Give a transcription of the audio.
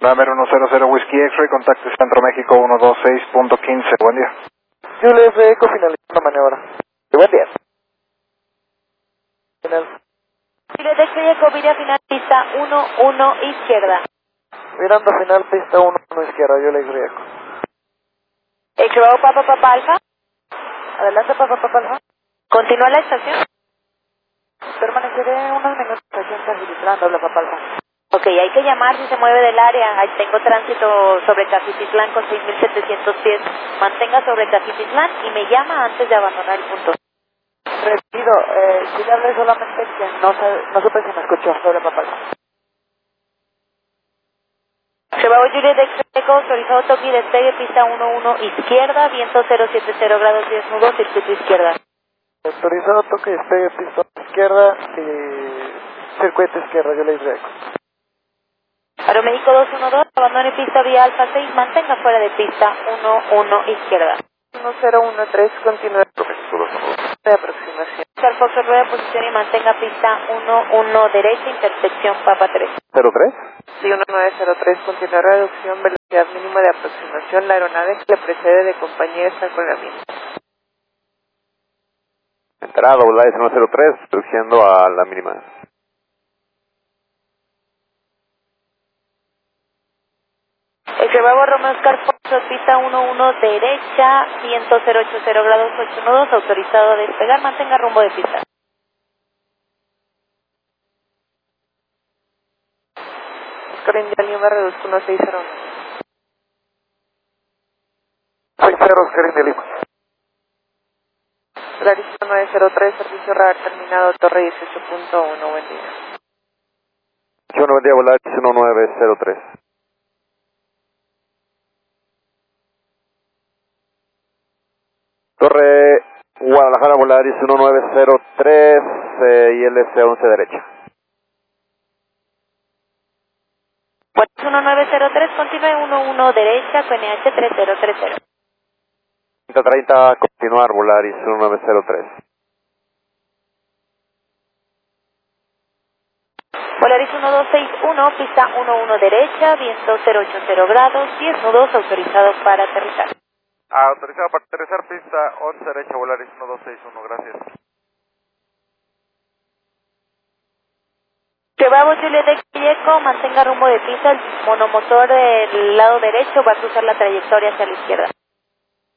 Lamer 100 Whiskey X-Ray, contacto Centro México 126.15, buen día. Juliet Eco finalizando maniobra. Buen día. Final. Juliet Eco, vira final, pista 1-1 izquierda. Mirando final, pista 1 izquierda, Juliet Eco. Equivocado Papa Alfa. Adelante, Papa Alfa. Continúa la estación. Permaneceré unos minutos aquí en Cajititlán, doble Papa Alfa. Ok, hay que llamar si se mueve del área. Ahí tengo tránsito sobre Cajititlán con 6.700 pies. Mantenga sobre Cajititlán y me llama antes de abandonar el punto. Repito, si le hablé solamente que no supe si me escuchó, doble Papa Alfa. Bravo Juliet Eco, autorizado toque y despegue, pista 1-1 izquierda, viento 070 grados 10 nudos, circuito izquierda. Autorizado toque y despegue, pista izquierda y circuito izquierda, Juliet Eco. Aeroméxico 212, abandone pista vía Alfa 6, mantenga fuera de pista 1-1 izquierda. 1013, continúe de aproximación. Charles Fox rueda posición y mantenga pista 1-1 derecha, intersección Papa 3. 03. Sí, 1903, continúa reducción, velocidad mínima de aproximación, la aeronave que le precede de compañía está con la misma. Entrada, Volaris 103, reduciendo a la mínima. Bravo Romeo Oscar Fox, pista 1-1 derecha, viento 080 grados 8 nudos, autorizado a despegar, mantenga rumbo de pista. Oscar India Lima, reduzco 1601. 60 Oscar India Lima. Volaris 903, servicio radar terminado, torre 18.1, buen día. Buen día, Volaris 1903. Torre Guadalajara, Volaris 1903 y LC11 derecha. Volaris 1903, continúe 1-1 derecha, QNH 3030. 30, continuar, Volaris 1903. Volaris 1261, pista 1-1 derecha, viento 080 grados, 10 nudos, autorizado para aterrizar. Autorizado para aterrizar, pista 11 derecha, Volaris 1261, gracias. Bravo Juliet Eco, mantenga rumbo de pista, el monomotor del lado derecho va a cruzar la trayectoria hacia la izquierda.